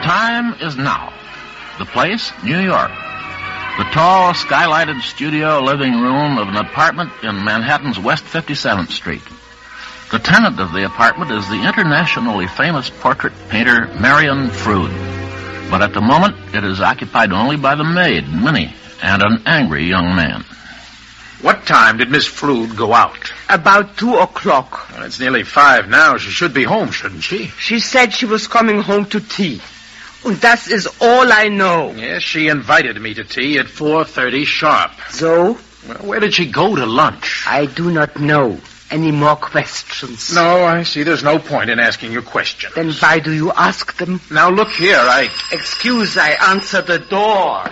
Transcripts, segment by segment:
time is now. The place, New York. The tall, skylighted studio living room of an apartment in Manhattan's West 57th Street. The tenant of the apartment is the internationally famous portrait painter Marion Froude. But at the moment, it is occupied only by the maid, Minnie, and an angry young man. What time did Miss Froude go out? About 2:00. Well, it's nearly 5 now. She should be home, shouldn't she? She said she was coming home to tea. And that is all I know. Yes, she invited me to tea at 4:30 sharp. So? Well, where did she go to lunch? I do not know. Any more questions? No, I see there's no point in asking you questions. Then why do you ask them? Now, look here, Excuse, I answer the door.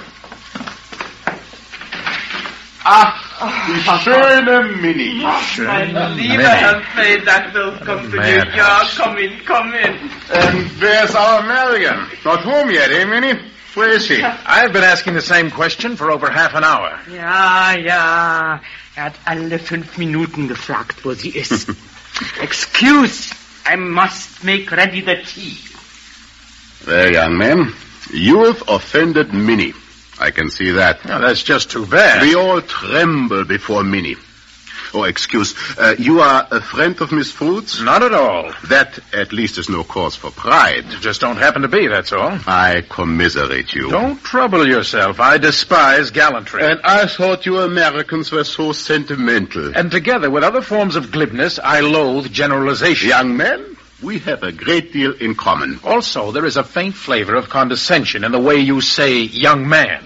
Schöne Minnie. Mein lieber Herr Fedak, welcome to New York. Come in. And where's our Marion? Not home yet, eh, Minnie? Where is she? I've been asking the same question for over half an hour. Ja. Hat alle 5 Minuten gefragt, wo sie ist. Excuse, I must make ready the tea. Well, young man, you have offended Minnie. I can see that. Now, that's just too bad. We all tremble before Minnie. Oh, excuse. You are a friend of Miss Froude's? Not at all. That, at least, is no cause for pride. You just don't happen to be, that's all. I commiserate you. Don't trouble yourself. I despise gallantry. And I thought you Americans were so sentimental. And together with other forms of glibness, I loathe generalization. Young men, we have a great deal in common. Also, there is a faint flavor of condescension in the way you say young man.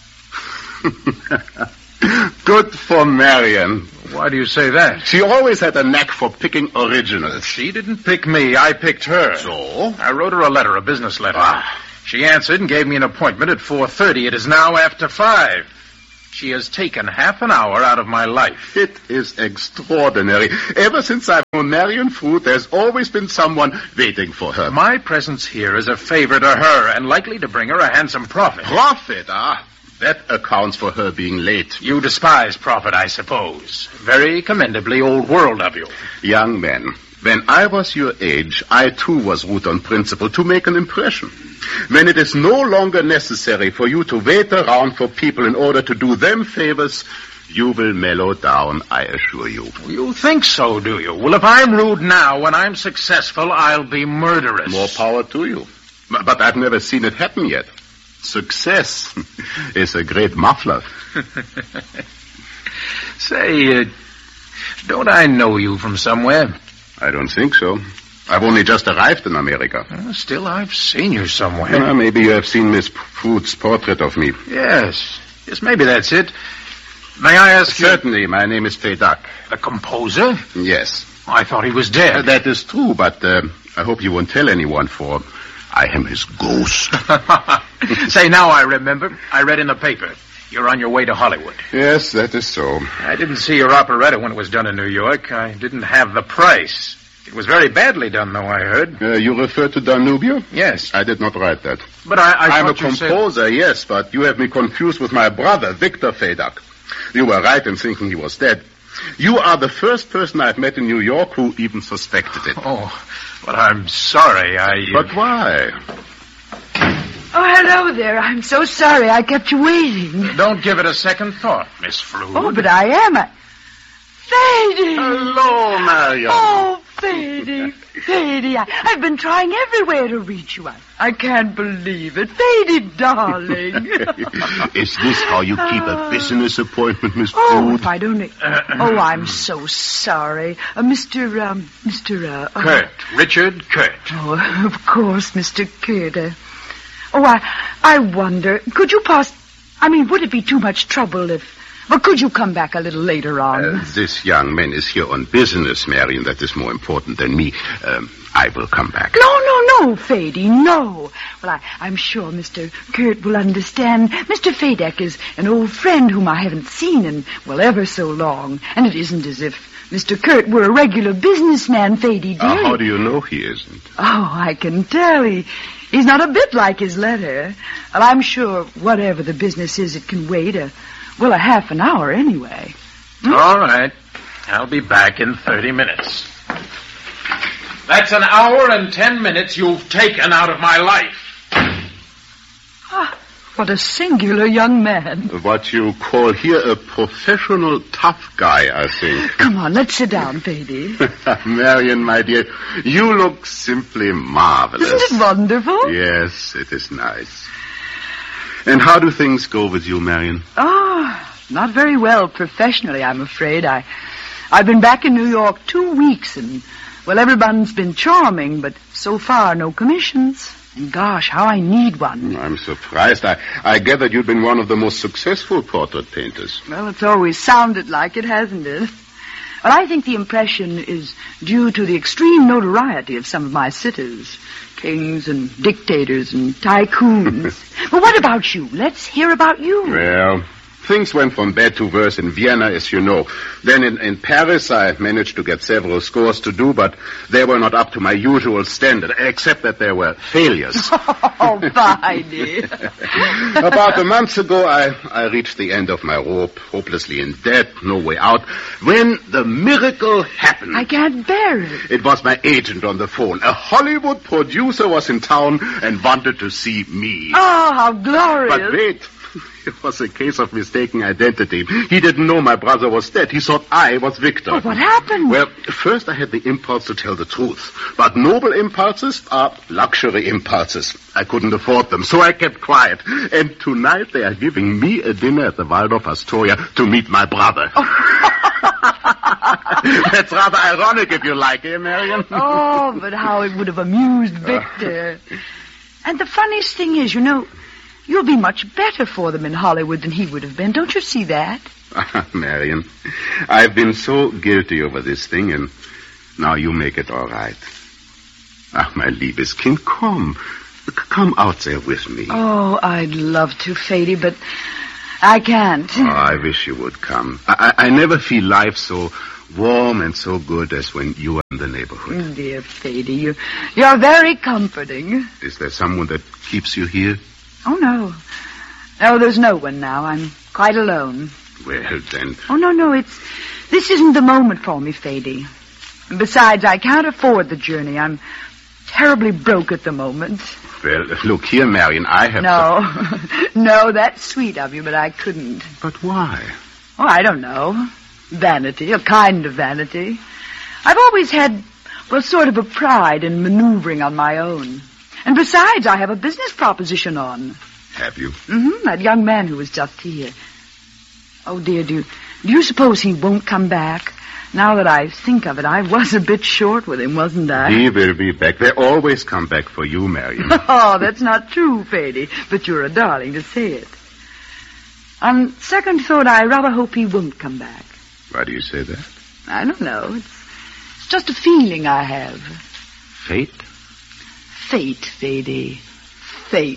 Good for Marion. Why do you say that? She always had a knack for picking originals. She didn't pick me. I picked her. So? I wrote her a letter, a business letter. She answered and gave me an appointment at 4:30. It is now after 5. She has taken half an hour out of my life. It is extraordinary. Ever since I've known Marion Froude, there's always been someone waiting for her. My presence here is a favor to her and likely to bring her a handsome profit. Profit, That accounts for her being late. You despise profit, I suppose. Very commendably old world of you. Young man, when I was your age, I too was rude on principle to make an impression. When it is no longer necessary for you to wait around for people in order to do them favors, you will mellow down, I assure you. You think so, do you? Well, if I'm rude now, when I'm successful, I'll be murderous. More power to you. But I've never seen it happen yet. Success is a great muffler. Say, don't I know you from somewhere? I don't think so. I've only just arrived in America. Still, I've seen you somewhere. Maybe you have seen Miss Froude's portrait of me. Yes, maybe that's it. May I ask you... Certainly, my name is Fedak. The composer? Yes. I thought he was dead. That is true, but I hope you won't tell anyone, for I am his ghost. Say, now I remember. I read in the paper. You're on your way to Hollywood. Yes, that is so. I didn't see your operetta when it was done in New York. I didn't have the price. It was very badly done, though, I heard. You refer to Danubio? Yes. I did not write that. But I'm a composer, yes, but you have me confused with my brother, Victor Fedak. You were right in thinking he was dead. You are the first person I've met in New York who even suspected it. Oh, but I'm sorry, But why? Oh, hello there. I'm so sorry I kept you waiting. Don't give it a second thought, Miss Froude. Oh, but I am. Fady! Hello, Marion. Oh, Fady. Fady, I've been trying everywhere to reach you. I can't believe it. Fady, darling. Is this how you keep a business appointment, Miss Oh, Froude? if I'd only... Oh, I'm so sorry. Mr. Kurt. Richard Kurt. Oh, of course, Mr. Kurt. I wonder, could you would it be too much trouble if... Well, could you come back a little later on? This young man is here on business, Marion. That is more important than me. I will come back. No, Fady, no. Well, I'm sure Mr. Kurt will understand. Mr. Fedak is an old friend whom I haven't seen in, ever so long. And it isn't as if Mr. Kurt were a regular businessman, Fady, dear. How do you know he isn't? Oh, I can tell. He's not a bit like his letter. Well, I'm sure whatever the business is, it can wait a half an hour anyway. All right. I'll be back in 30 minutes. That's an hour and 10 minutes you've taken out of my life. What a singular young man. What you call here a professional tough guy, I think. Come on, let's sit down, Fady. Marion, my dear, you look simply marvelous. Isn't it wonderful? Yes, it is nice. And how do things go with you, Marion? Oh, not very well professionally, I'm afraid. I've been back in New York 2 weeks, and, well, everyone's been charming, but so far no commissions. And gosh, how I need one. I'm surprised. I gathered you've been one of the most successful portrait painters. Well, it's always sounded like it, hasn't it? Well, I think the impression is due to the extreme notoriety of some of my sitters. Kings and dictators and tycoons. But what about you? Let's hear about you. Well, things went from bad to worse in Vienna, as you know. Then in Paris, I managed to get several scores to do, but they were not up to my usual standard, except that they were failures. Oh, Fady. About a month ago, I reached the end of my rope, hopelessly in debt, no way out, when the miracle happened. I can't bear it. It was my agent on the phone. A Hollywood producer was in town and wanted to see me. Oh, how glorious. But wait. It was a case of mistaken identity. He didn't know my brother was dead. He thought I was Victor. Oh, what happened? Well, first I had the impulse to tell the truth. But noble impulses are luxury impulses. I couldn't afford them, so I kept quiet. And tonight they are giving me a dinner at the Waldorf Astoria to meet my brother. That's rather ironic, if you like, eh, Marion? Oh, but how it would have amused Victor. And the funniest thing is, you know, you'll be much better for them in Hollywood than he would have been. Don't you see that? Marion, I've been so guilty over this thing, and now you make it all right. Ach, my liebes Kind, come out there with me. Oh, I'd love to, Fady, but I can't. Oh, I wish you would come. I never feel life so warm and so good as when you are in the neighborhood. Dear Fady, you're very comforting. Is there someone that keeps you here? Oh, no. No, there's no one now. I'm quite alone. Well, then... Oh, no, this isn't the moment for me, Fady. And besides, I can't afford the journey. I'm terribly broke at the moment. Well, look here, Marion, I have... No, that's sweet of you, but I couldn't. But why? Oh, I don't know. Vanity, a kind of vanity. I've always had, well, sort of a pride in maneuvering on my own. And besides, I have a business proposition on. Have you? Mm-hmm, that young man who was just here. Oh, dear, do you suppose he won't come back? Now that I think of it, I was a bit short with him, wasn't I? He will be back. They always come back for you, Marion. Oh, that's not true, Fady, but you're a darling to say it. On second thought, I rather hope he won't come back. Why do you say that? I don't know. It's just a feeling I have. Fate? Fate, Fady. Fate.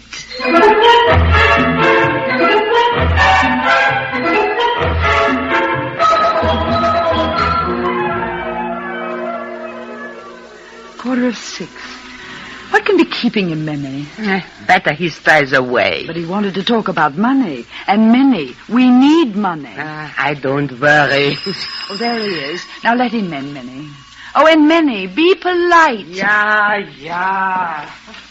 Quarter of 6. What can be keeping him, Minnie? Better he stays away. But he wanted to talk about money. And Minnie, we need money. I don't worry. Oh, there he is. Now let him in, Minnie. Oh, and Minnie, be polite. Yeah.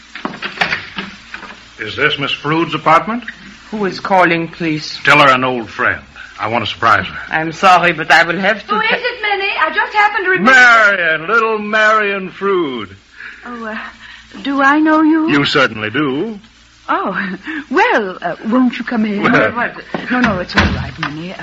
Is this Miss Frood's apartment? Who is calling, please? Tell her an old friend. I want to surprise her. I'm sorry, but I will have to... Who is it, Minnie? I just happened to remember... Marion, little Marion Frood. Oh, do I know you? You certainly do. Oh, well, won't you come in? Well, No, it's all right, Minnie.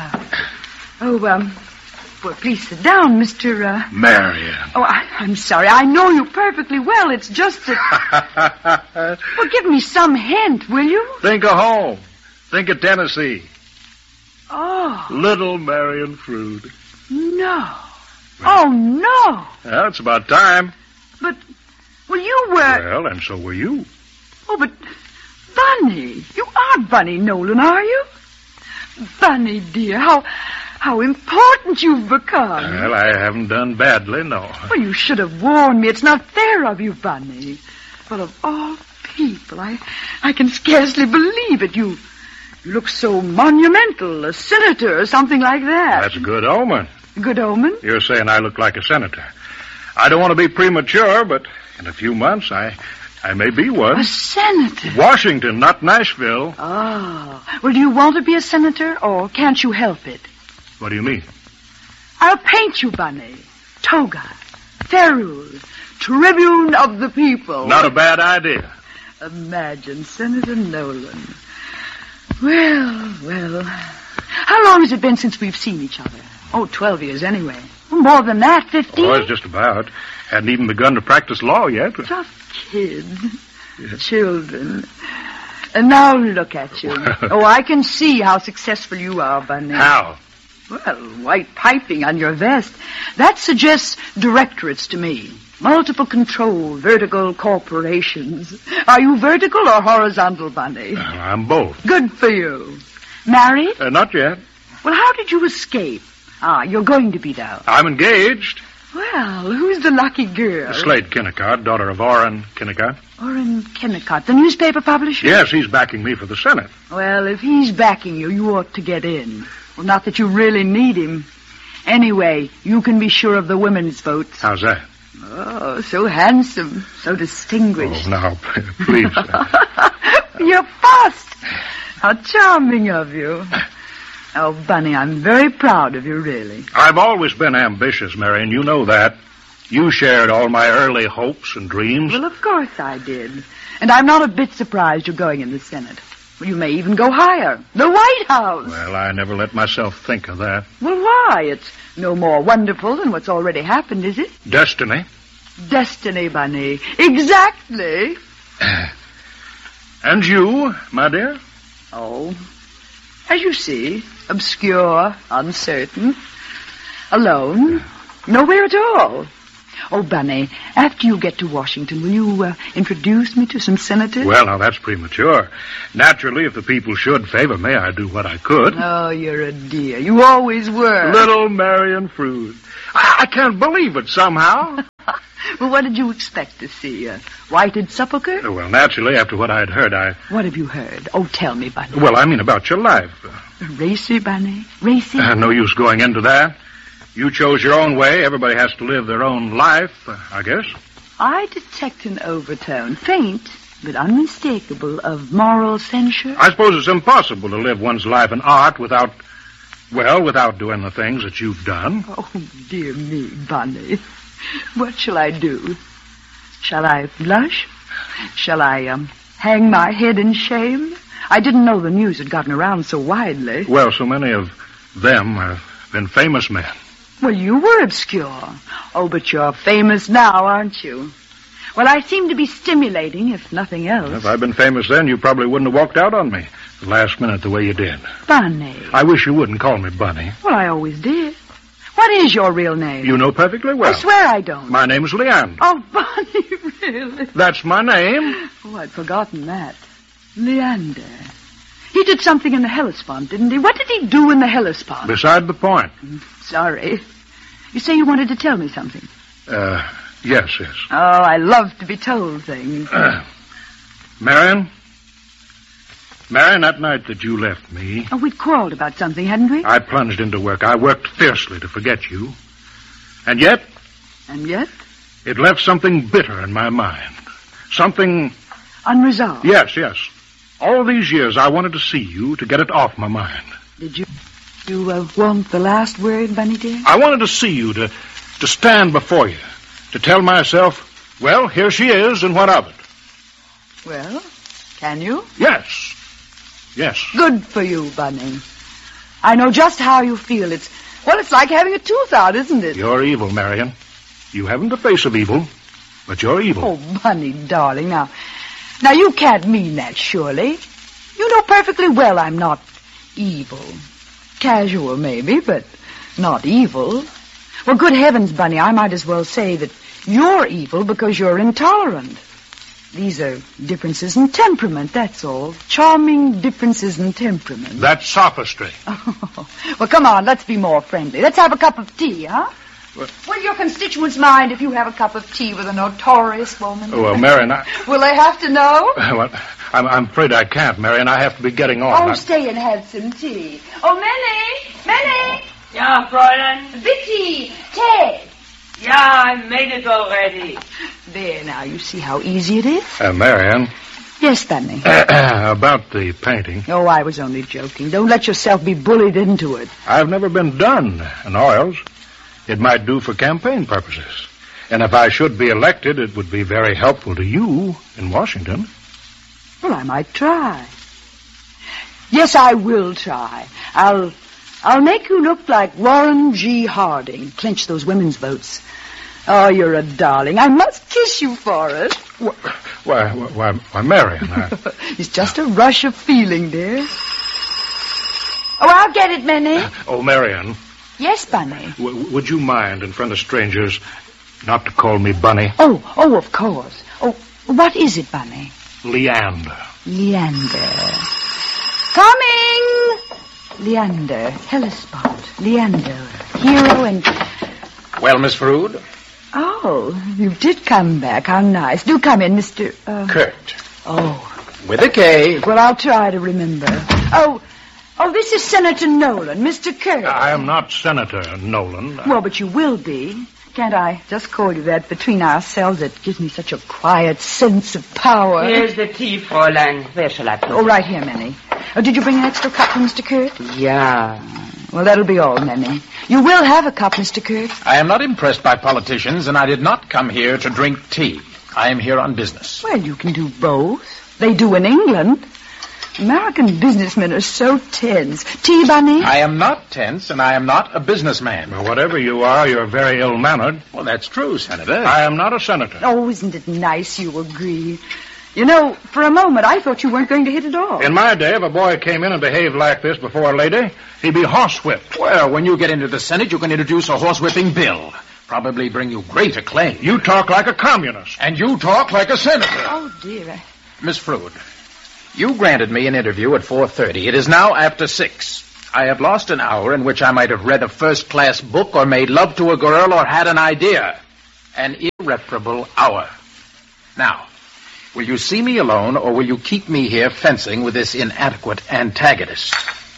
Well, please sit down, Mr. Marion. Oh, I'm sorry. I know you perfectly well. It's just that... Well, give me some hint, will you? Think of home. Think of Tennessee. Oh. Little Marion Frood. No. Oh, no. Well, it's about time. But, well, you were... Well, and so were you. Oh, but, Bunny, you are Bunny Nolan, are you? Bunny, dear, how important you've become. Well, I haven't done badly, no. Well, you should have warned me. It's not fair of you, Bunny. Well, of all people, I can scarcely believe it. You look so monumental, a senator or something like that. That's a good omen. Good omen? You're saying I look like a senator. I don't want to be premature, but in a few months, I I may be one. A senator? Washington, not Nashville. Oh. Well, do you want to be a senator, or can't you help it? What do you mean? I'll paint you, Bunny. Toga. Ferule. Tribune of the people. Not a bad idea. Imagine Senator Nolan. Well. How long has it been since we've seen each other? Oh, 12 years anyway. More than that, 15? Oh, it's just about. Hadn't even begun to practice law yet. Just kids. Children. And now look at you. Oh, I can see how successful you are, Bunny. How? Well, white piping on your vest. That suggests directorates to me. Multiple control, vertical corporations. Are you vertical or horizontal, Bunny? I'm both. Good for you. Married? Not yet. Well, how did you escape? You're going to be, though. I'm engaged. Well, who's the lucky girl? Slade Kennicott, daughter of Orrin Kennicott. Orrin Kennicott, the newspaper publisher? Yes, he's backing me for the Senate. Well, if he's backing you, you ought to get in. Well, not that you really need him. Anyway, you can be sure of the women's votes. How's that? Oh, so handsome, so distinguished. Oh, now, please. You're fussed. How charming of you. Oh, Bunny, I'm very proud of you, really. I've always been ambitious, Marion. You know that. You shared all my early hopes and dreams. Well, of course I did. And I'm not a bit surprised you're going in the Senate. Well, you may even go higher. The White House. Well, I never let myself think of that. Well, why? It's no more wonderful than what's already happened, is it? Destiny. Destiny, Bunny. Exactly. And you, my dear? Oh, as you see, obscure, uncertain, alone, nowhere at all. Oh, Bunny, after you get to Washington, will you introduce me to some senators? Well, now, that's premature. Naturally, if the people should favor me, I'd do what I could. Oh, you're a dear. You always were. Little Marion Froude. I can't believe it somehow. Well, what did you expect to see? A whited sepulcher? Well, naturally, after what I'd heard, What have you heard? Oh, tell me, Bunny. Well, I mean about your life. Racy, Bunny? Racy? No use going into that. You chose your own way. Everybody has to live their own life, I guess. I detect an overtone, faint but unmistakable, of moral censure. I suppose it's impossible to live one's life in art without doing the things that you've done. Oh, dear me, Bunny. What shall I do? Shall I blush? Shall I, hang my head in shame? I didn't know the news had gotten around so widely. Well, so many of them have been famous men. Well, you were obscure. Oh, but you're famous now, aren't you? Well, I seem to be stimulating, if nothing else. If I'd been famous then, you probably wouldn't have walked out on me the last minute the way you did. Bunny. I wish you wouldn't call me Bunny. Well, I always did. What is your real name? You know perfectly well. I swear I don't. My name is Leander. Oh, Bunny, really? That's my name. Oh, I'd forgotten that. Leander. He did something in the Hellespont, didn't he? What did he do in the Hellespont? Beside the point. Sorry. You say you wanted to tell me something? Yes. Oh, I love to be told things. Marion, that night that you left me... Oh, we'd quarreled about something, hadn't we? I plunged into work. I worked fiercely to forget you. And yet... And yet? It left something bitter in my mind. Something... Unresolved? Yes. All these years I wanted to see you to get it off my mind. Did you... You want the last word, Bunny dear? I wanted to see you, to stand before you, to tell myself, well, here she is, and what of it? Well, can you? Yes. Good for you, Bunny. I know just how you feel. It's like having a tooth out, isn't it? You're evil, Marion. You haven't the face of evil, but you're evil. Oh, Bunny, darling, now you can't mean that, surely. You know perfectly well I'm not evil. Casual, maybe, but not evil. Well, good heavens, Bunny, I might as well say that you're evil because you're intolerant. These are differences in temperament, that's all. Charming differences in temperament. That's sophistry. Oh, well, come on, let's be more friendly. Let's have a cup of tea, huh? Will your constituents mind if you have a cup of tea with a notorious woman? Oh, well, Marion, Will they have to know? Well, I'm afraid I can't, Marion. I have to be getting on. Oh, stay and have some tea. Oh, Minnie! Ja, Fräulein. Vicky! Ted! Yeah, I made it already. There, now, you see how easy it is? Marianne, Yes, Bunny. about the painting. Oh, I was only joking. Don't let yourself be bullied into it. I've never been done in oils. It might do for campaign purposes. And if I should be elected, it would be very helpful to you in Washington. Well, I might try. Yes, I will try. I'll make you look like Warren G. Harding. Clinch those women's votes. Oh, you're a darling. I must kiss you for it. Why, Marion, It's just a rush of feeling, dear. Oh, I'll get it, Minnie. Oh, Marion, Yes, Bunny. would you mind, in front of strangers, not to call me Bunny? Oh, of course. Oh, what is it, Bunny? Leander. Leander. Coming! Leander, Hellespont, Leander, hero and... Well, Miss Frood? Oh, you did come back. How nice. Do come in, Mr... Kurt. Oh. With a K. Well, I'll try to remember. Oh, this is Senator Nolan, Mr. Kurt. I am not Senator Nolan. Well, but you will be. Can't I just call you that between ourselves? It gives me such a quiet sense of power. Here's the tea, Fräulein. Where shall I put it? Oh, right here, Minnie. Oh, did you bring an extra cup for Mr. Kurt? Yeah. Well, that'll be all, Minnie. You will have a cup, Mr. Kurt. I am not impressed by politicians, and I did not come here to drink tea. I am here on business. Well, you can do both. They do in England. American businessmen are so tense. Tea, Bunny? I am not tense, and I am not a businessman. Well, whatever you are, you're very ill-mannered. Well, that's true, Senator. I am not a senator. Oh, isn't it nice you agree? You know, for a moment, I thought you weren't going to hit at all. In my day, if a boy came in and behaved like this before a lady, he'd be horsewhipped. Well, when you get into the Senate, you can introduce a horsewhipping bill. Probably bring you great acclaim. You talk like a communist. And you talk like a senator. Oh, dear. Miss Frood, you granted me an interview at 4:30. It is now after 6. I have lost an hour in which I might have read a first-class book or made love to a girl or had an idea. An irreparable hour. Now, will you see me alone, or will you keep me here fencing with this inadequate antagonist?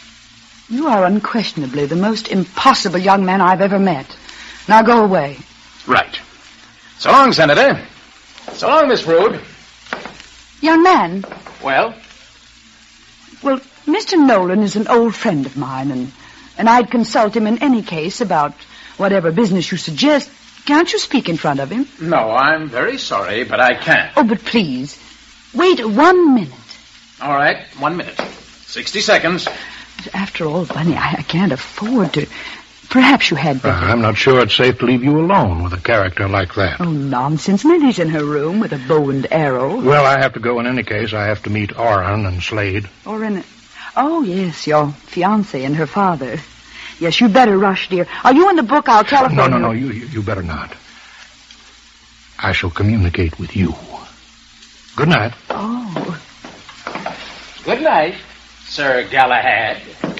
You are unquestionably the most impossible young man I've ever met. Now go away. Right. So long, Senator. So long, Miss Frood. Young man. Well? Well, Mr. Nolan is an old friend of mine, and I'd consult him in any case about whatever business you suggest. Can't you speak in front of him? No, I'm very sorry, but I can't. Oh, but please, wait 1 minute. All right, 1 minute. 60 seconds. After all, Bunny, I can't afford to... Perhaps you had better... I'm not sure it's safe to leave you alone with a character like that. Oh, nonsense. Millie's in her room with a bow and arrow. Well, I have to go in any case. I have to meet Oren and Slade. Oren... Oh, yes, your fiancé and her father. Yes, you'd better rush, dear. Are you in the book? I'll telephone No, you better not. I shall communicate with you. Good night. Oh. Good night, Sir Galahad.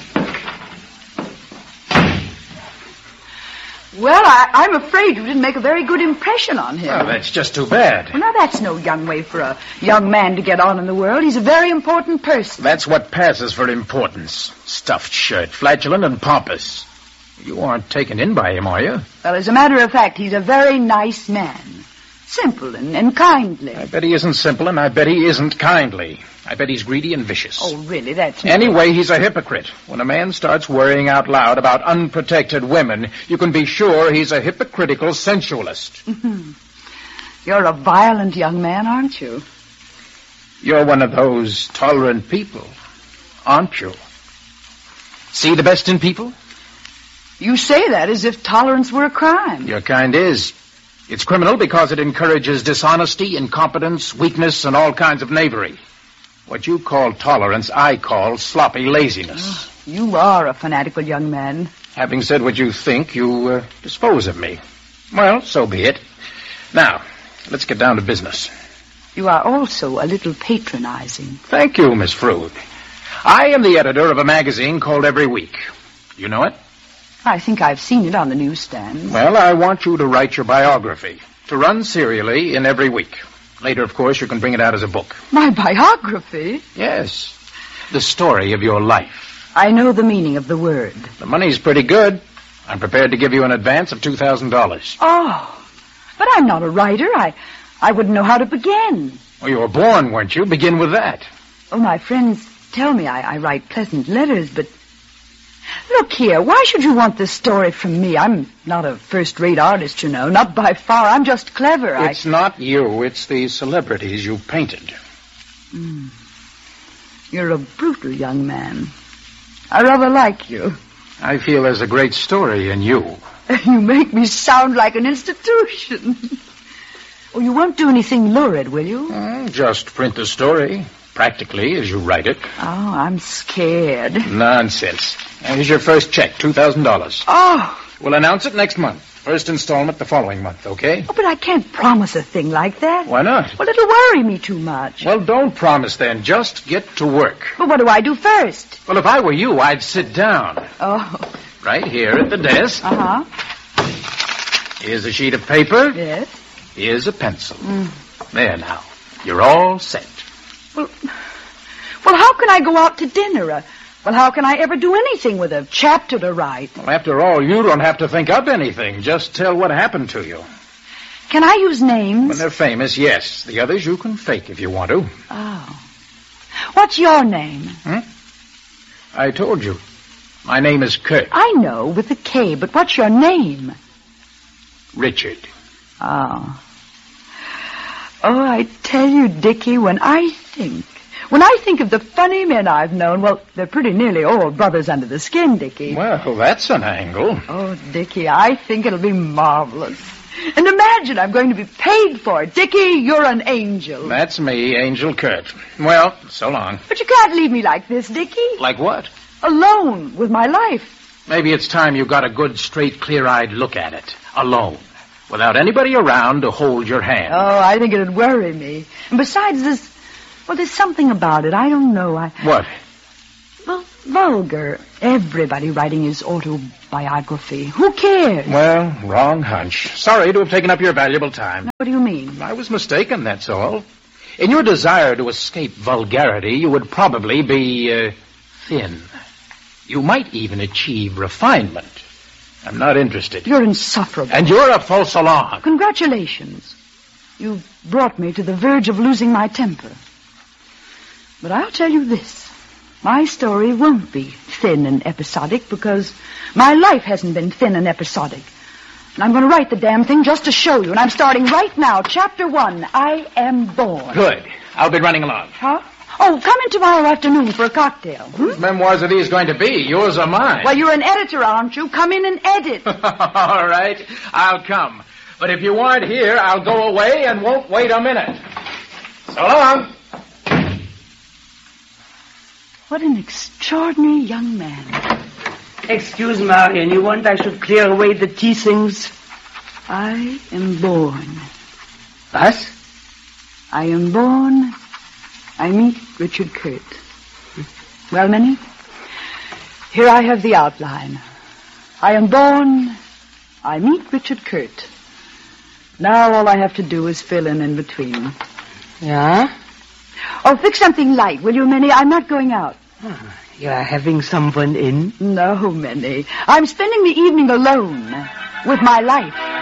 Well, I'm afraid you didn't make a very good impression on him. Well, that's just too bad. Well, now, that's no young way for a young man to get on in the world. He's a very important person. That's what passes for importance. Stuffed shirt, flatulent and pompous. You aren't taken in by him, are you? Well, as a matter of fact, he's a very nice man. Simple and kindly. I bet he isn't simple, and I bet he isn't kindly. I bet he's greedy and vicious. Oh, really? That's... Anyway, he's a hypocrite. When a man starts worrying out loud about unprotected women, you can be sure he's a hypocritical sensualist. You're a violent young man, aren't you? You're one of those tolerant people, aren't you? See the best in people? You say that as if tolerance were a crime. Your kind is. It's criminal because it encourages dishonesty, incompetence, weakness, and all kinds of knavery. What you call tolerance, I call sloppy laziness. You are a fanatical young man. Having said what you think, you dispose of me. Well, so be it. Now, let's get down to business. You are also a little patronizing. Thank you, Miss Frood. I am the editor of a magazine called Every Week. You know it? I think I've seen it on the newsstand. Well, I want you to write your biography, to run serially in Every Week. Later, of course, you can bring it out as a book. My biography? Yes. The story of your life. I know the meaning of the word. The money's pretty good. I'm prepared to give you an advance of $2,000. Oh, but I'm not a writer. I wouldn't know how to begin. Well, you were born, weren't you? Begin with that. Oh, my friends tell me I write pleasant letters, but... Look here, why should you want this story from me? I'm not a first-rate artist, you know. Not by far. I'm just clever. It's not you. It's the celebrities you painted. You're a brutal young man. I rather like you. I feel there's a great story in you. You make me sound like an institution. Oh, you won't do anything lurid, will you? Just print the story, practically, as you write it. Oh, I'm scared. Nonsense. Here's your first check, $2,000. Oh. We'll announce it next month. First installment the following month, okay? Oh, but I can't promise a thing like that. Why not? Well, it'll worry me too much. Well, don't promise then. Just get to work. But what do I do first? Well, if I were you, I'd sit down. Oh. Right here at the desk. Uh-huh. Here's a sheet of paper. Yes. Here's a pencil. There now. You're all set. Well, how can I go out to dinner? Well, how can I ever do anything with a chapter to write? Well, after all, you don't have to think up anything. Just tell what happened to you. Can I use names? When they're famous, yes. The others you can fake if you want to. Oh. What's your name? I told you. My name is Kurt. I know, with a K, but what's your name? Richard. Oh. Oh, I tell you, Dickie, when I think of the funny men I've known, well, they're pretty nearly all brothers under the skin, Dickie. Well, that's an angle. Oh, Dickie, I think it'll be marvelous. And imagine I'm going to be paid for it. Dickie, you're an angel. That's me, Angel Kurt. Well, so long. But you can't leave me like this, Dickie. Like what? Alone with my life. Maybe it's time you got a good, straight, clear-eyed look at it. Alone. Without anybody around to hold your hand. Oh, I think it'd worry me. And besides, there's something about it. I don't know. What? Well, vulgar. Everybody writing his autobiography. Who cares? Well, wrong hunch. Sorry to have taken up your valuable time. What do you mean? I was mistaken, that's all. In your desire to escape vulgarity, you would probably be, thin. You might even achieve refinement. I'm not interested. You're insufferable. And you're a false alarm. Congratulations. You've brought me to the verge of losing my temper. But I'll tell you this. My story won't be thin and episodic because my life hasn't been thin and episodic. And I'm going to write the damn thing just to show you. And I'm starting right now. Chapter 1, I Am Born. Good. I'll be running along. Huh? Oh, come in tomorrow afternoon for a cocktail. Whose memoirs are these going to be? Yours or mine? Well, you're an editor, aren't you? Come in and edit. All right. I'll come. But if you aren't here, I'll go away and won't wait a minute. So long. What an extraordinary young man. Excuse, Marion, you want I should clear away the tea things? I am born. What? I am born. I meet Richard Kurt. Well, Minnie, here I have the outline. I am born. I meet Richard Kurt. Now all I have to do is fill in between. Yeah? Oh, fix something light, will you, Minnie? I'm not going out. Oh, you are having someone in? No, Minnie. I'm spending the evening alone with my life.